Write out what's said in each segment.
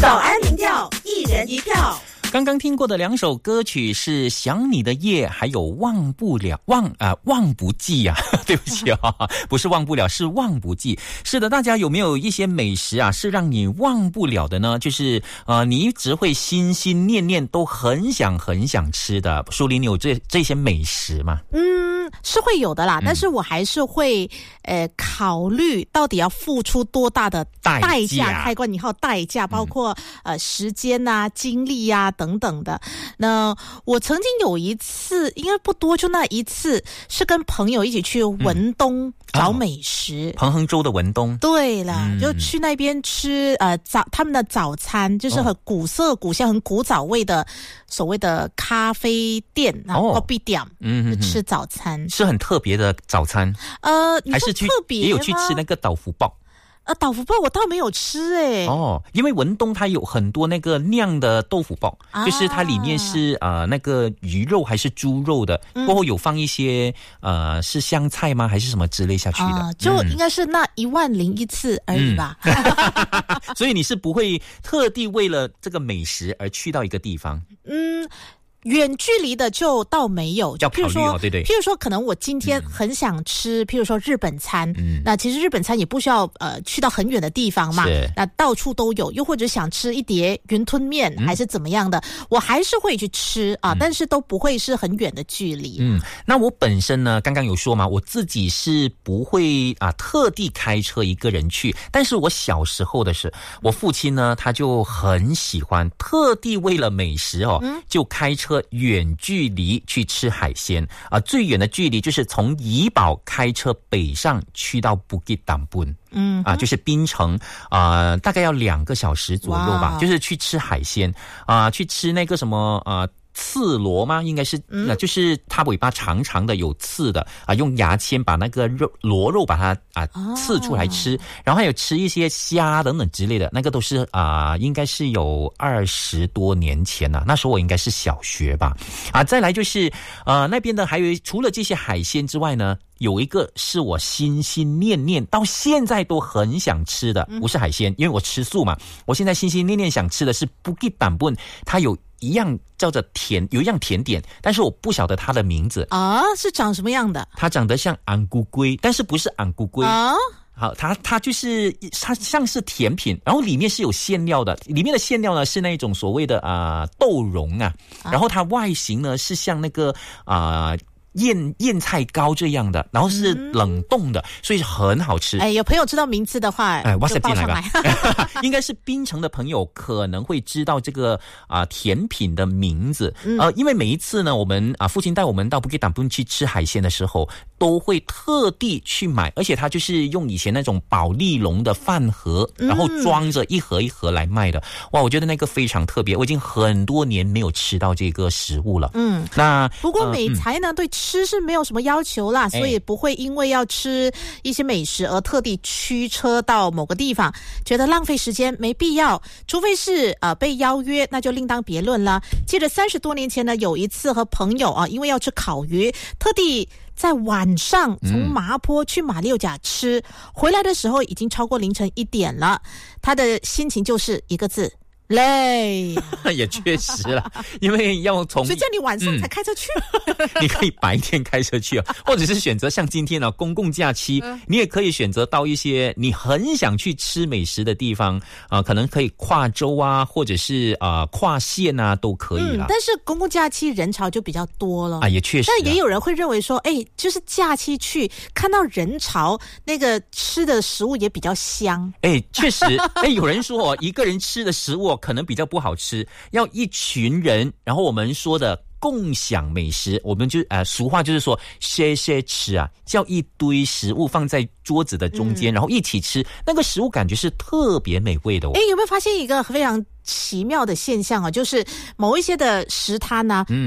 早安民调，一人一票。 刚刚听过的两首歌曲是《想你的夜》还有忘不记啊对不起不是忘不了，是忘不记。是的，大家有没有一些美食啊是让你忘不了的呢？就是你一直会心心念念都很想吃的。淑玲，你有这些美食吗？ 是会有的啦，但是我还是会考虑到底要付出多大的代价，开关以后代价包括时间啊、精力啊等等的。那我曾经有一次，应该不多，就那一次是跟朋友一起去文东找美食， 彭亨州的文东。 对了，就去那边吃他们的早餐，就是很古色古香、很古早味的所谓的咖啡店，coffee店，吃早餐。 是很特别的早餐， 还是特别也有去吃那个豆腐包。 豆腐包我倒没有吃因为文东它有很多那个酿的豆腐包，就是它里面是那个鱼肉还是猪肉的，过后有放一些是香菜吗还是什么之类下去的， 就应该是那10001次而已吧。 所以你是不会特地为了这个美食而去到一个地方？ 远距离的就倒没有， 要考虑对对。 譬如说，可能我今天很想吃，譬如说日本餐，那其实日本餐也不需要去到很远的地方嘛，那到处都有。又或者想吃一碟云吞面，还是怎么样的，我还是会去吃但是都不会是很远的距离。 那我本身呢，刚刚有说嘛，我自己是不会特地开车一个人去，但是我小时候的是，我父亲呢，他就很喜欢特地为了美食就开车远距离去吃海鲜最远的距离就是从怡保开车北上去到Bukit Tambun，就是槟城大概要2个小时左右吧，就是去吃海鲜去吃那个什么刺螺吗？应该是就是它尾巴长长的有刺的用牙签把那个螺肉把它刺出来吃，然后还有吃一些虾等等之类的，那个都是应该是有20多年前那时候我应该是小学吧再来就是那边的还有除了这些海鲜之外呢，有一个是我心心念念到现在都很想吃的，不是海鲜，因为我吃素嘛，我现在心心念念想吃的是Bukit Tambun，它有一样叫做有一样甜点，但是我不晓得它的名字是长什么样的？ 它长得像昂咕龟，但是不是昂咕龟好，它就是它像是甜品，然后里面是有馅料的，里面的馅料呢是那种所谓的豆蓉然后它外形呢是像那个燕菜糕这样的，然后是冷冻的，所以很好吃。 有朋友知道名字的话 WhatsApp 进来吧。应该是槟城的朋友可能会知道这个甜品的名字。因为每一次呢，我们父亲带我们到Bukit Tambun去吃海鲜的时候，都会特地去买，而且他就是用以前那种保丽龙的饭盒，然后装着一盒一盒来卖的。哇，我觉得那个非常特别，我已经很多年没有吃到这个食物了。那不过美才呢对吃是没有什么要求啦，所以不会因为要吃一些美食而特地驱车到某个地方，觉得浪费时间没必要，除非是被邀约，那就另当别论啦。记得30多年前呢，有一次和朋友因为要吃烤鱼，特地在晚上从麻坡去马六甲吃，回来的时候已经超过凌晨1点了，他的心情就是一个字，累。 也确实啦，因为要从谁叫你晚上才开车去你可以白天开车去或者是选择像今天公共假期你也可以选择到一些你很想去吃美食的地方可能可以跨州或者是跨县都可以啦。 但是公共假期人潮就比较多了也确实但也有人会认为说就是假期去看到人潮，那个吃的食物也比较香。 确实有人说一个人吃的食物可能比较不好吃，要一群人，然后我们说的共享美食，我们就俗话就是说 share 吃叫一堆食物放在桌子的中间，然后一起吃，那个食物感觉是特别美味的有没有发现一个非常奇妙的现象就是某一些的食摊它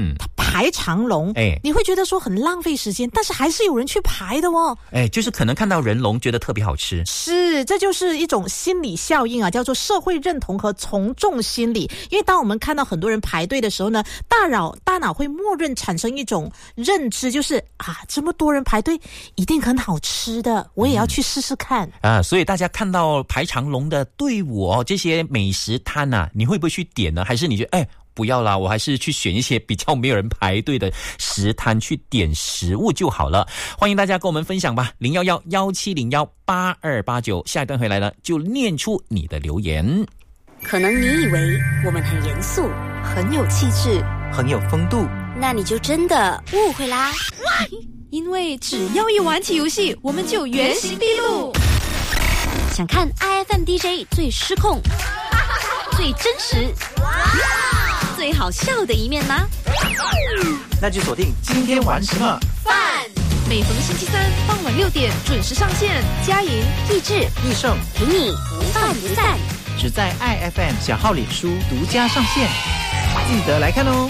排长龙，你会觉得说很浪费时间，但是还是有人去排的哦。 就是可能看到人龙觉得特别好吃。 是，这就是一种心理效应啊，叫做社会认同和从众心理。因为当我们看到很多人排队的时候呢，大脑会默认产生一种认知，就是这么多人排队一定很好吃的，我也要去试试看所以大家看到排长龙的队伍这些美食摊你会不会去点呢？还是你觉得不要啦，我还是去选一些比较没有人排队的食摊去点食物就好了。欢迎大家跟我们分享吧，011-1701-8289。下一段回来了就念出你的留言。 可能你以为我们很严肃，很有气质， 很有风度， 那你就真的误会啦。 因为只要一玩起游戏，我们就原形毕露。 想看 IFM DJ 最失控、最真实、最好笑的一面吗？ 那就锁定今天玩什么饭。每逢星期三傍晚6点准时上线，佳莹、 益智、 益盛陪你不饭不散， 只在 IFM 小号脸书独家上线，记得来看哦。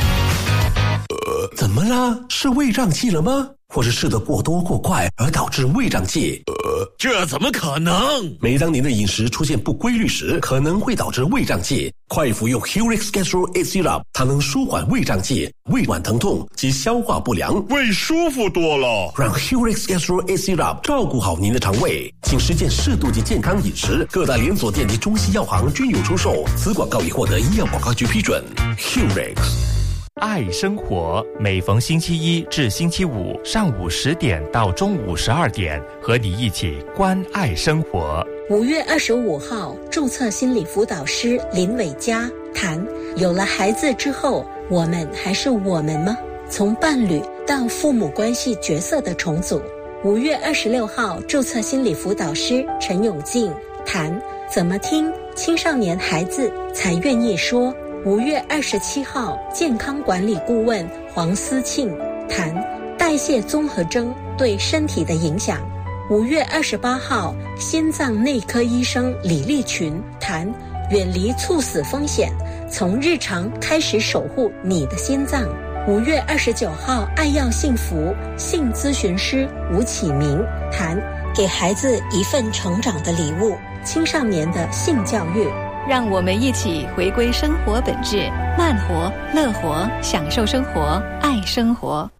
怎么了？是胃胀气了吗？或是吃得过多过快而导致胃胀气？ 这怎么可能？ 每当您的饮食出现不规律时，可能会导致胃胀气。快服用 Hurix Gastro A Syrup， 它能舒缓胃胀气、胃脘疼痛及消化不良， 胃舒服多了。 让 Hurix Gastro A Syrup 照顾好您的肠胃，请实践适度及健康饮食。各大连锁店及中西药行均有出售。此广告已获得医药广告局批准。Hurix。 爱生活，每逢星期一至星期五上午10点到中午12点，和你一起关爱生活。 5月25号，注册心理辅导师林伟嘉谈：有了孩子之后，我们还是我们吗？从伴侣到父母关系角色的重组。5月26号，注册心理辅导师陈永进谈：怎么听青少年孩子才愿意说。5月27号，健康管理顾问黄思庆谈代谢综合征对身体的影响。5月28号，心脏内科医生李立群谈远离猝死风险，从日常开始守护你的心脏。5月29号，爱要幸福性咨询师吴启明谈给孩子一份成长的礼物，青少年的性教育。 让我们一起回归生活本质，慢活、乐活，享受生活，爱生活。